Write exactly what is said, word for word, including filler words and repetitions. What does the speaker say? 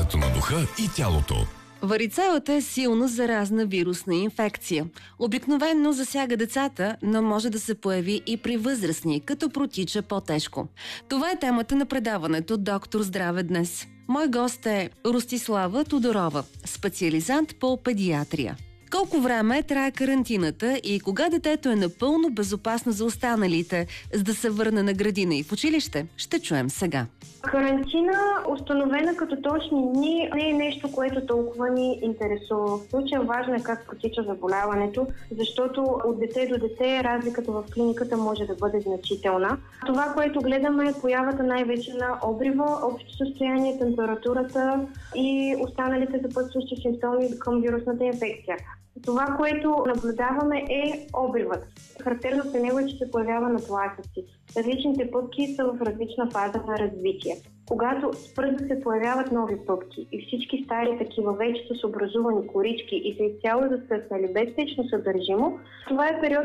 здравето на духа и тялото. Варицелата е силно заразна вирусна инфекция. Обикновено засяга децата, но може да се появи и при възрастни, като протича по-тежко. Това е темата на предаването «Доктор Здраве днес». Мой гост е Ростислава Тодорова, специализант по педиатрия. Колко време трае карантината и кога детето е напълно безопасно за останалите, за да се върне на градина и в училище, ще чуем сега. Карантина, установена като точни дни, не е нещо, което толкова ни интересува. В случая важно е как протича заболяването, защото от дете до дете разликата в клиниката може да бъде значителна. Това, което гледаме е появата най-вече на обрива, общо състояние, температурата и останалите съпътстващи симптоми към вирусната инфекция. Това, което наблюдаваме е обривът. Характерното е него е, че се появява на тласъци. Различните пъпки са в различна фаза на развитие. Когато спрат да се появяват нови пъпки и всички стари такива вече са с образувани корички и са изцяло засъснали без течно съдържимо, това е период,